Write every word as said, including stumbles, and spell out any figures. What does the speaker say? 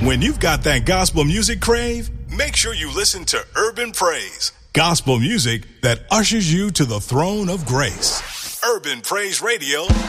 When you've got that gospel music crave, make sure you listen to Urban Praise, gospel music that ushers you to the throne of grace. Urban Praise Radio